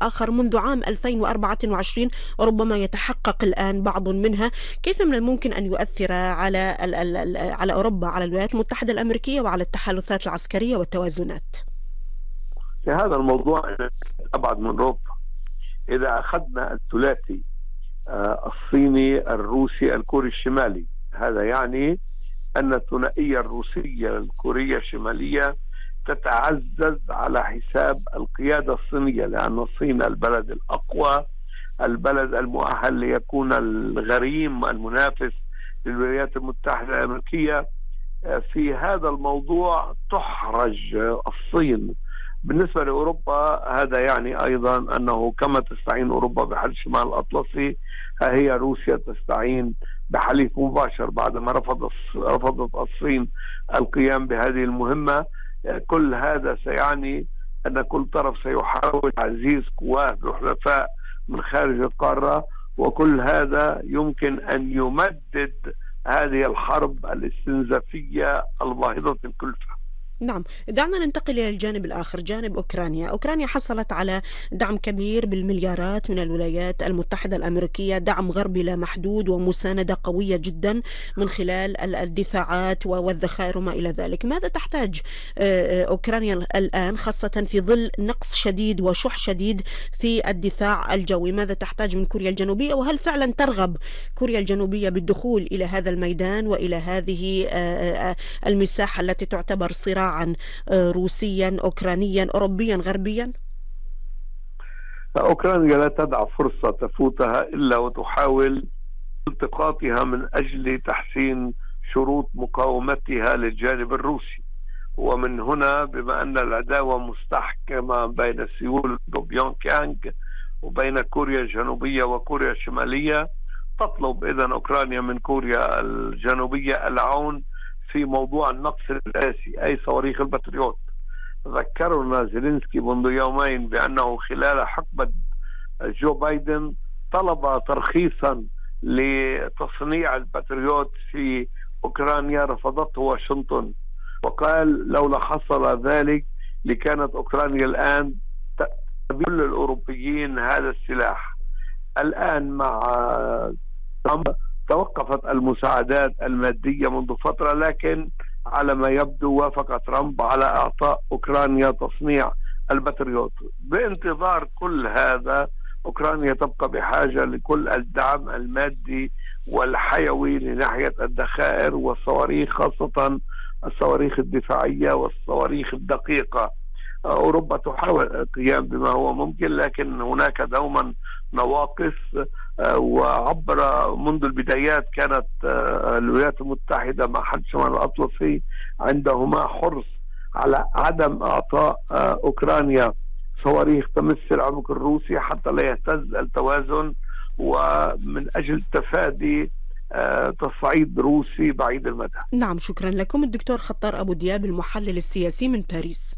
الآخر منذ عام 2024 وربما يتحقق الآن بعض منها. كيف من الممكن أن يؤثر على أوروبا، على الولايات المتحدة الأمريكية وعلى التحالفات العسكرية والتوازنات؟ في هذا الموضوع أبعد من أوروبا. إذا أخذنا الثلاثي الصيني الروسي الكوري الشمالي، هذا يعني أن الثنائية الروسية الكورية الشمالية تتعزز على حساب القيادة الصينية، لأن الصين البلد الأقوى، البلد المؤهل ليكون الغريم المنافس للولايات المتحدة الأمريكية. في هذا الموضوع تحرج الصين. بالنسبة لأوروبا هذا يعني أيضا أنه كما تستعين أوروبا بحليف شمال الأطلسي، هي روسيا تستعين بحليف مباشر بعدما رفضت الصين القيام بهذه المهمة. كل هذا سيعني أن كل طرف سيحاول تعزيز قواه بحلفاء من خارج القارة، وكل هذا يمكن أن يمدد هذه الحرب الاستنزافية الباهظة الكلفة. نعم، دعنا ننتقل إلى الجانب الآخر، جانب أوكرانيا. أوكرانيا حصلت على دعم كبير بالمليارات من الولايات المتحدة الأمريكية، دعم غربي لا محدود ومساندة قوية جدا من خلال الدفاعات والذخائر وما إلى ذلك. ماذا تحتاج أوكرانيا الآن، خاصة في ظل نقص شديد وشح شديد في الدفاع الجوي؟ ماذا تحتاج من كوريا الجنوبية، وهل فعلا ترغب كوريا الجنوبية بالدخول إلى هذا الميدان وإلى هذه المساحة التي تعتبر صراع روسيا أوكرانيا أوروبيا غربيا؟ أوكرانيا لا تدع فرصة تفوتها إلا وتحاول التقاطها من أجل تحسين شروط مقاومتها للجانب الروسي. ومن هنا بما أن العداوة مستحكمة بين سيول وبيونغ يانغ وبين كوريا الجنوبية وكوريا الشمالية، تطلب إذن أوكرانيا من كوريا الجنوبية العون في موضوع النقص الأساسي، أي صواريخ الباتريوت. ذكرنا زيلينسكي منذ يومين بأنه خلال حقبة جو بايدن طلب ترخيصا لتصنيع الباتريوت في أوكرانيا، رفضته واشنطن، وقال لولا حصل ذلك لكانت أوكرانيا الآن تبيع للأوروبيين هذا السلاح. الآن مع ترامب توقفت المساعدات المادية منذ فترة، لكن على ما يبدو وافق ترامب على إعطاء أوكرانيا تصنيع الباتريوت. بانتظار كل هذا أوكرانيا تبقى بحاجة لكل الدعم المادي والحيوي لناحية الذخائر والصواريخ، خاصة الصواريخ الدفاعية والصواريخ الدقيقة. أوروبا تحاول القيام بما هو ممكن، لكن هناك دوما نواقص. وعبر منذ البدايات كانت الولايات المتحدة مع حلف شمال الأطلسي عندهما حرص على عدم إعطاء أوكرانيا صواريخ تمس العمق الروسي حتى لا يهتز التوازن، ومن أجل تفادي تصعيد روسي بعيد المدى. نعم، شكرا لكم الدكتور خطار أبو دياب، المحلل السياسي من باريس.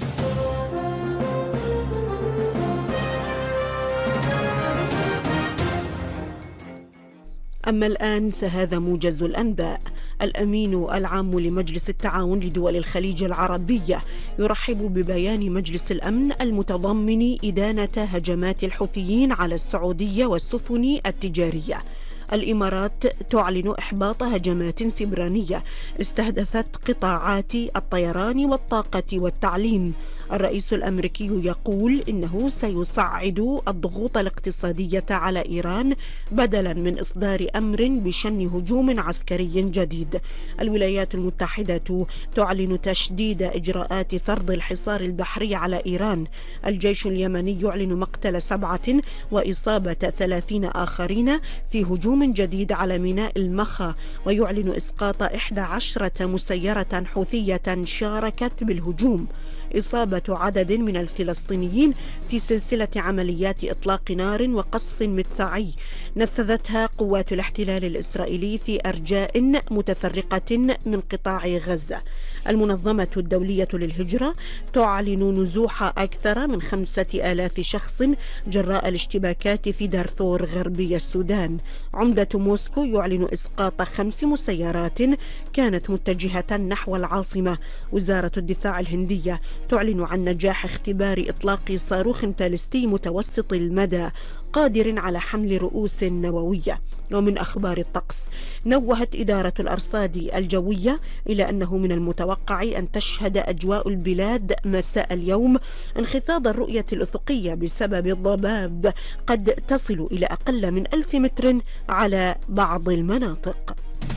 أما الآن فهذا موجز الأنباء. الأمين العام لمجلس التعاون لدول الخليج العربية يرحب ببيان مجلس الأمن المتضمن إدانة هجمات الحوثيين على السعودية والسفن التجارية. الإمارات تعلن إحباط هجمات سبرانية استهدفت قطاعات الطيران والطاقة والتعليم. الرئيس الأمريكي يقول إنه سيصعد الضغوط الاقتصادية على إيران بدلا من إصدار أمر بشن هجوم عسكري جديد. الولايات المتحدة تعلن تشديد إجراءات فرض الحصار البحري على إيران. الجيش اليمني يعلن مقتل 7 وإصابة 30 آخرين في هجوم جديد على ميناء المخا، ويعلن إسقاط 11 مسيرة حوثية شاركت بالهجوم. إصابة عدد من الفلسطينيين في سلسلة عمليات إطلاق نار وقصف مدفعي نفذتها قوات الاحتلال الإسرائيلي في أرجاء متفرقة من قطاع غزة. المنظمة الدولية للهجرة تعلن نزوح أكثر من 5000 شخص جراء الاشتباكات في دارفور غربي السودان. عمدة موسكو يعلن إسقاط 5 مسيرات كانت متجهة نحو العاصمة. وزارة الدفاع الهندية تعلن عن نجاح اختبار إطلاق صاروخ باليستي متوسط المدى قادر على حمل رؤوس نووية. ومن أخبار الطقس، نوهت إدارة الأرصاد الجوية إلى أنه من المتوقع أن تشهد أجواء البلاد مساء اليوم انخفاض الرؤية الأفقية بسبب الضباب قد تصل إلى أقل من 1000 متر على بعض المناطق.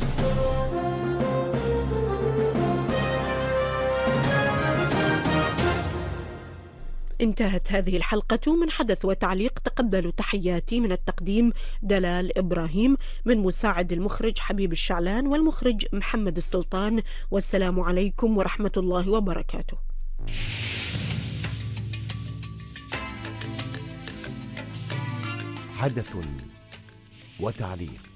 انتهت هذه الحلقة من حدث وتعليق. تقبلوا تحياتي من التقديم دلال إبراهيم، من مساعد المخرج حبيب الشعلان، والمخرج محمد السلطان. والسلام عليكم ورحمة الله وبركاته. حدث وتعليق.